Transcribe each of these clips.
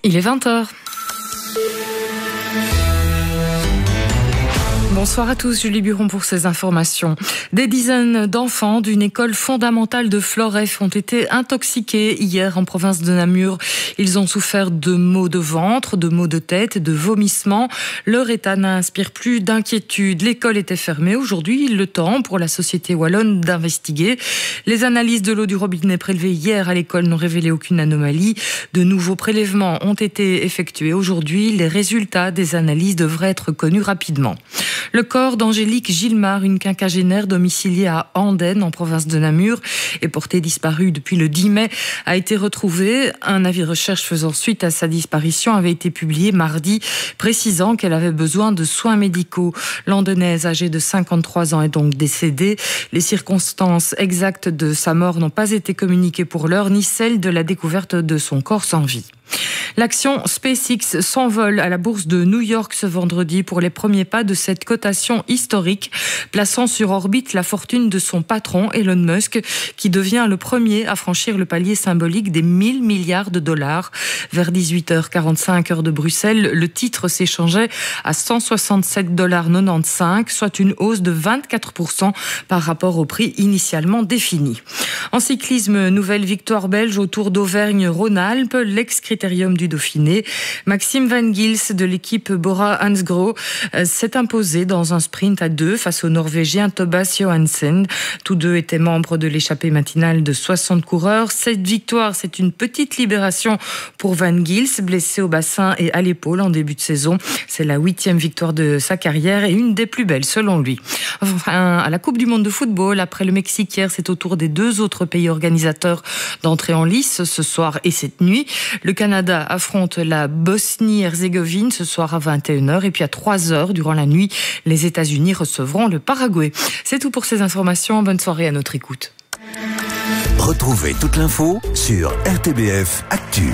Il est 20h. Bonsoir à tous, Julie Buron pour ces informations. Des dizaines d'enfants d'une école fondamentale de Floreffe ont été intoxiqués hier en province de Namur. Ils ont souffert de maux de ventre, de maux de tête, de vomissements. Leur état n'inspire plus d'inquiétude. L'école était fermée. Aujourd'hui, le temps pour la société wallonne d'investiguer. Les analyses de l'eau du robinet prélevées hier à l'école n'ont révélé aucune anomalie. De nouveaux prélèvements ont été effectués aujourd'hui. Les résultats des analyses devraient être connus rapidement. Le corps d'Angélique Gilmar, une quinquagénaire domiciliée à Andenne, en province de Namur, et portée disparue depuis le 10 mai, a été retrouvé. Un avis de recherche faisant suite à sa disparition avait été publié mardi, précisant qu'elle avait besoin de soins médicaux. L'Andennaise, âgée de 53 ans, est donc décédée. Les circonstances exactes de sa mort n'ont pas été communiquées pour l'heure, ni celles de la découverte de son corps sans vie. L'action SpaceX s'envole à la bourse de New York ce vendredi pour les premiers pas de cette cotation historique, plaçant sur orbite la fortune de son patron Elon Musk, qui devient le premier à franchir le palier symbolique des 1000 milliards de dollars. Vers 18h45 heure de Bruxelles, le titre s'échangeait à 167,95 $, soit une hausse de 24% par rapport au prix initialement défini. En cyclisme, nouvelle victoire belge au Tour d'Auvergne-Rhône-Alpes, l'ex-critérium du Dauphiné. Maxime Van Gils de l'équipe Bora-Hansgrohe s'est imposé dans un sprint à deux face au Norvégien Tobias Johansen. Tous deux étaient membres de l'échappée matinale de 60 coureurs. Cette victoire, c'est une petite libération pour Van Gils, blessé au bassin et à l'épaule en début de saison. C'est la 8e victoire de sa carrière et une des plus belles selon lui. Enfin, à la Coupe du Monde de football, après le Mexique hier, c'est au tour des deux autres pays organisateurs d'entrer en lice ce soir et cette nuit. Le Canada affronte la Bosnie-Herzégovine ce soir à 21h et puis à 3h durant la nuit, les États-Unis recevront le Paraguay. C'est tout pour ces informations. Bonne soirée à notre écoute. Retrouvez toute l'info sur RTBF Actu.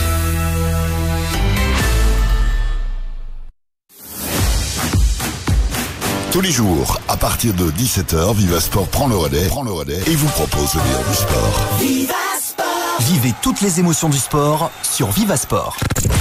Tous les jours, à partir de 17h, Viva Sport prend le relais et vous propose le meilleur du sport. Viva Sport. Vivez toutes les émotions du sport sur Viva Sport.